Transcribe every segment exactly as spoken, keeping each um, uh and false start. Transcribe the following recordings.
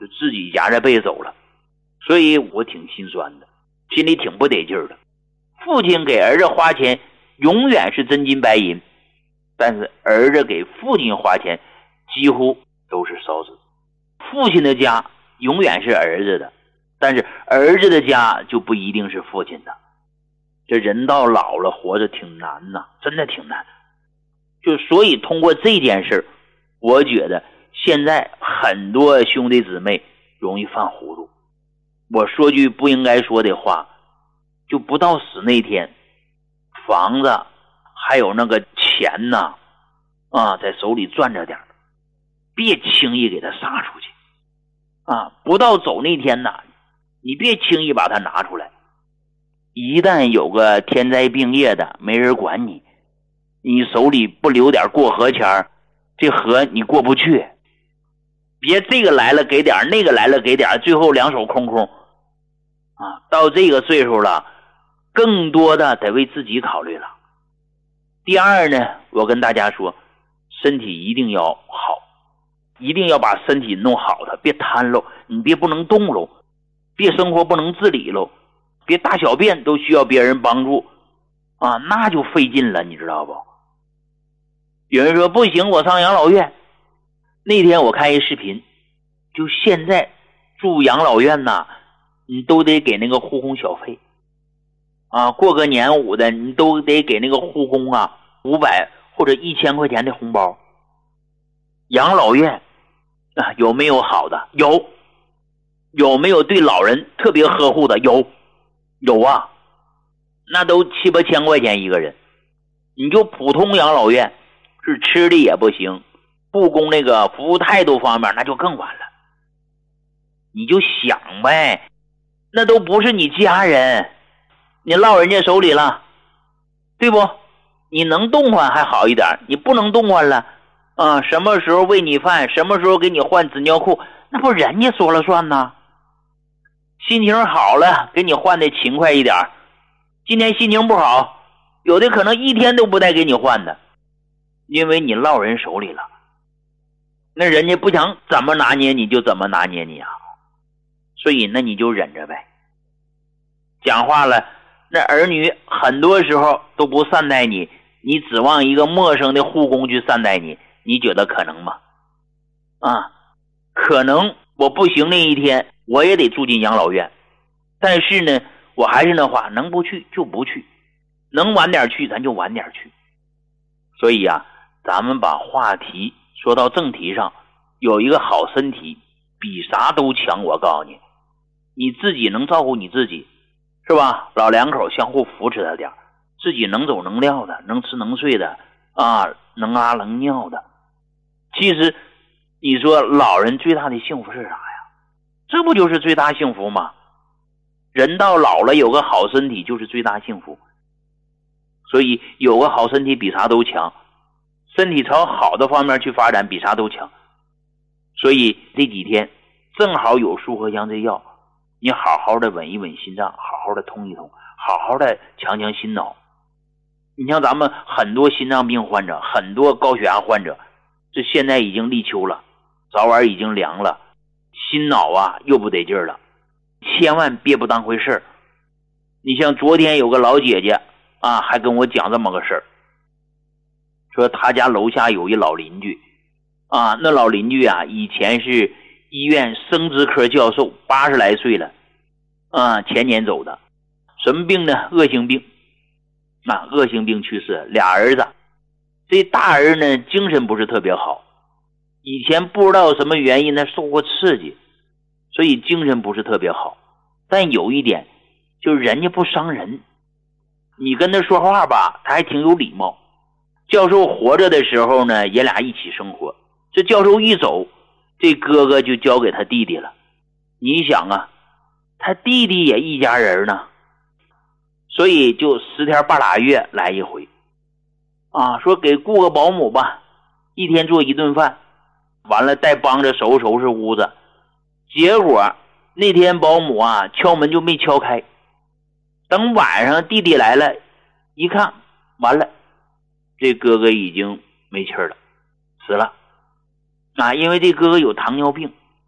就自己夹着被走了。所以我挺心酸的，心里挺不得劲儿的。父亲给儿子花钱永远是真金白银，但是儿子给父亲花钱几乎都是烧纸。父亲的家永远是儿子的，但是儿子的家就不一定是父亲的。这人到老了活着挺难呐，真的挺难。就所以通过这件事，我觉得现在很多兄弟姊妹容易犯糊涂。我说句不应该说的话，就不到死那天，房子还有那个钱呐，啊，在手里攥着点，别轻易给他撒出去啊！不到走那天呐，你别轻易把它拿出来。一旦有个天灾病业的，没人管你，你手里不留点过河钱，这河你过不去。别这个来了给点，那个来了给点，最后两手空空啊！到这个岁数了，更多的得为自己考虑了。第二呢，我跟大家说，身体一定要好，一定要把身体弄好的，别瘫喽，你别不能动喽，别生活不能自理喽，别大小便都需要别人帮助啊，那就费劲了，你知道不？有人说不行，我上养老院。那天我看一视频，就现在住养老院呐，你都得给那个护工小费啊，过个年五的你都得给那个护工啊五百或者一千块钱的红包。养老院啊，有没有好的？有。有没有对老人特别呵护的？有。有啊，那都七八千块钱一个人。你就普通养老院是吃的也不行，护工那个服务态度方面那就更完了。你就想呗，那都不是你家人，你落人家手里了，对不？你能动换还好一点，你不能动换了啊，什么时候喂你饭，什么时候给你换纸尿裤，那不人家说了算呐。心情好了给你换的勤快一点，今天心情不好，有的可能一天都不带给你换的，因为你落人手里了。那人家不想怎么拿捏你就怎么拿捏你啊，所以那你就忍着呗。讲话了，那儿女很多时候都不善待你，你指望一个陌生的护工去善待你，你觉得可能吗？啊，可能我不行那一天我也得住进养老院，但是呢我还是那话，能不去就不去，能晚点去咱就晚点去。所以啊，咱们把话题说到正题上，有一个好身体比啥都强。我告诉你，你自己能照顾你自己是吧？老两口相互扶持他点，自己能走能撂的，能吃能睡的啊，能拉能尿的。其实你说老人最大的幸福是啥呀？这不就是最大幸福吗？人到老了有个好身体就是最大幸福。所以有个好身体比啥都强，身体朝好的方面去发展比啥都强。所以这几天正好有舒和香这药，你好好的稳一稳心脏，好好的通一通，好好的强强心脑。你像咱们很多心脏病患者，很多高血压患者，这现在已经立秋了，早晚已经凉了，心脑啊又不得劲儿了，千万别不当回事儿。你像昨天有个老姐姐啊，还跟我讲这么个事儿，说她家楼下有一老邻居啊，那老邻居啊以前是医院生殖科教授，八十来岁了啊，前年走的。什么病呢？恶性病。那、啊、恶性病去世，俩儿子。这大儿呢精神不是特别好，以前不知道什么原因呢受过刺激，所以精神不是特别好。但有一点就是人家不伤人，你跟他说话吧他还挺有礼貌。教授活着的时候呢也俩一起生活，这教授一走，这哥哥就交给他弟弟了。你想啊，他弟弟也一家人呢，所以就十天半拉月来一回啊，说给雇个保姆吧，一天做一顿饭，完了再帮着收拾收拾屋子。结果那天保姆啊敲门就没敲开，等晚上弟弟来了一看，完了，这哥哥已经没气儿了，死了啊！因为这哥哥有糖尿病啊，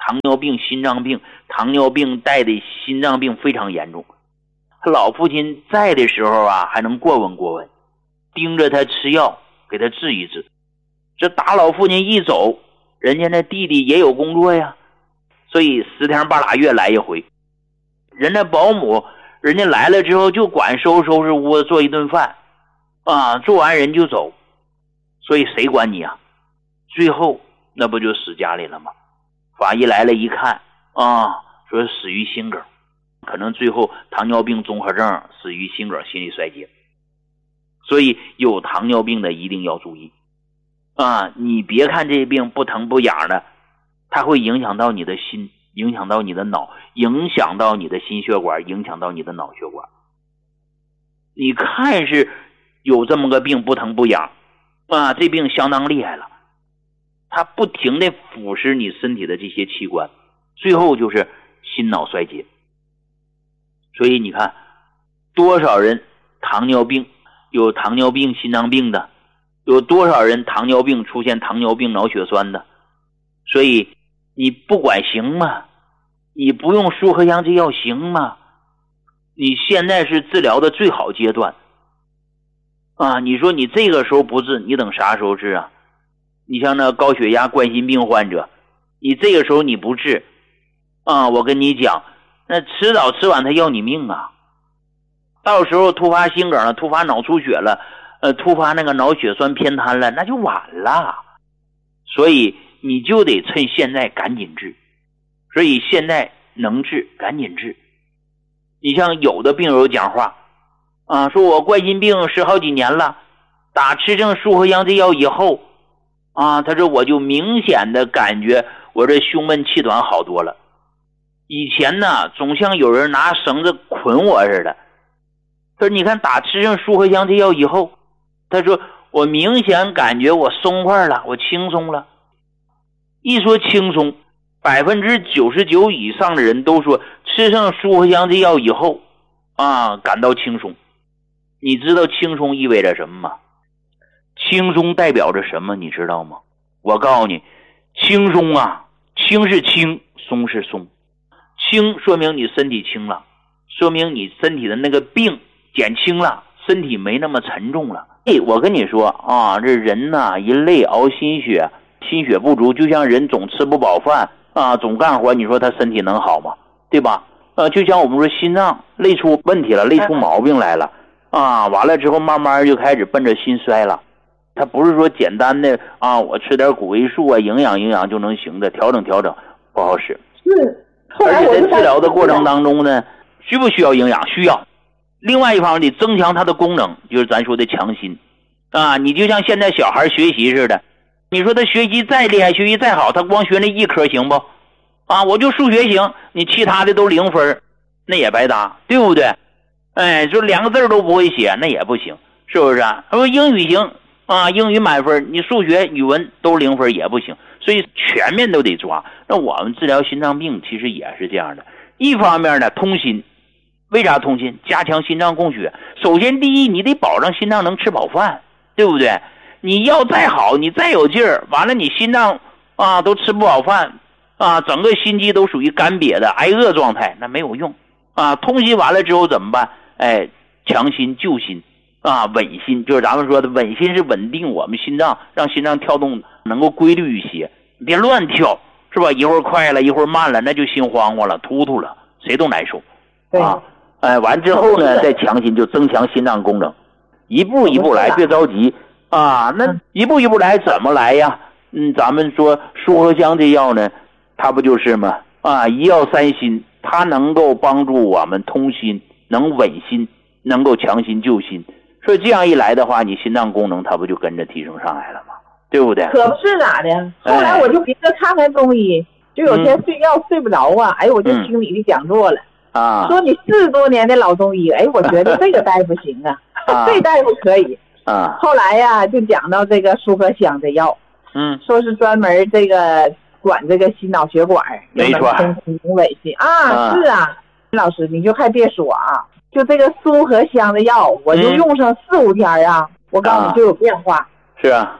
糖尿病、心脏病，糖尿病带的心脏病非常严重。他老父亲在的时候啊，还能过问过问，盯着他吃药，给他治一治。这打老父亲一走，人家那弟弟也有工作呀，所以十天半拉月来一回。人家保姆，人家来了之后就管收拾收拾屋子，做一顿饭啊，做完人就走。所以谁管你啊？最后那不就死家里了吗？法医来了一看啊，说死于心梗，可能最后糖尿病综合症，死于心梗心力衰竭。所以有糖尿病的一定要注意啊！你别看这病不疼不痒的，它会影响到你的心，影响到你的脑，影响到你的心血管，影响到你的脑血管。你看是有这么个病不疼不痒啊，这病相当厉害了，它不停地腐蚀你身体的这些器官，最后就是心脑衰竭。所以你看多少人糖尿病，有糖尿病心脏病的，有多少人糖尿病出现糖尿病脑血栓的。所以你不管行吗？你不用舒和香这药行吗？你现在是治疗的最好阶段啊！你说你这个时候不治，你等啥时候治啊？你像那高血压、冠心病患者，你这个时候你不治啊，我跟你讲，那迟早迟晚他要你命啊！到时候突发心梗了，突发脑出血了，呃，突发那个脑血栓偏瘫了，那就晚了。所以你就得趁现在赶紧治，所以现在能治赶紧治。你像有的病友讲话啊，说我冠心病十好几年了，打吃正舒和香这药以后啊，他说我就明显的感觉我这胸闷气短好多了。以前呢，总像有人拿绳子捆我似的。他说你看打吃正舒和香这药以后，他说我明显感觉我松快了，我轻松了。一说轻松，百分之九十九以上的人都说吃上舒和香这药以后啊，感到轻松。你知道轻松意味着什么吗？轻松代表着什么你知道吗？我告诉你，轻松啊，轻是轻，松是松。轻说明你身体轻了，说明你身体的那个病减轻了，身体没那么沉重了。哎，我跟你说啊，这人呐、啊，一累熬心血，心血不足，就像人总吃不饱饭啊，总干活，你说他身体能好吗？对吧？呃，就像我们说心脏累出问题了，累出毛病来了啊，完了之后慢慢就开始奔着心衰了。它不是说简单的啊，我吃点谷维素啊，营养营养就能行的，调整调整不好使。 是， 而且在治疗的过程当中呢，需不需要营养？需要。另外一方面得增强它的功能，就是咱说的强心啊。你就像现在小孩学习似的，你说他学习再厉害，学习再好，他光学那一科行不？啊，我就数学行，你其他的都零分，那也白搭，对不对？哎，就两个字都不会写，那也不行，是不是啊？说英语行啊，英语满分，你数学、语文都零分也不行，所以全面都得抓。那我们治疗心脏病其实也是这样的，一方面呢通心，为啥通心？加强心脏供血。首先第一，你得保证心脏能吃饱饭，对不对？你药再好，你再有劲儿，完了你心脏啊都吃不饱饭啊，整个心肌都属于干瘪的挨饿状态，那没有用啊。通心完了之后怎么办？哎，强心救心啊，稳心，就是咱们说的稳心是稳定我们心脏，让心脏跳动能够规律一些，别乱跳，是吧？一会儿快了，一会儿慢了，那就心慌慌了，突突了，谁都难受啊。哎，完之后呢，再强心就增强心脏功能，一步一步来，别着急啊。那一步一步来怎么来呀？嗯，咱们说舒和香这药呢，它不就是吗？啊，一药三心，它能够帮助我们通心，能稳心，能够强心救心。所以这样一来的话，你心脏功能它不就跟着提升上来了吗？对不对？ 可不是咋的。后来我就别着看看中医，就有天睡觉睡不着啊，哎，我就听你的讲座了。啊，说你四十多年的老中医，哎，我觉得这个大夫行啊，啊这大夫可以啊。后来呀，就讲到这个舒和香的药，嗯，说是专门这个管这个心脑血管， 没错， 能稳心啊, 啊。是啊，老师你就还别说啊，就这个舒和香的药，我就用上四五天啊，嗯、我告诉你就有变化。 是啊，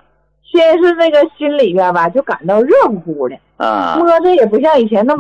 先是那个心里边吧，就感到热乎乎的啊， 摸着也不像以前那么